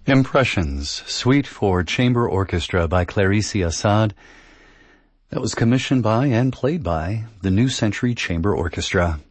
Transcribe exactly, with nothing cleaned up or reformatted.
Impressions, Suite for Chamber Orchestra by Clarice Assad. That was commissioned by and played by the New Century Chamber Orchestra.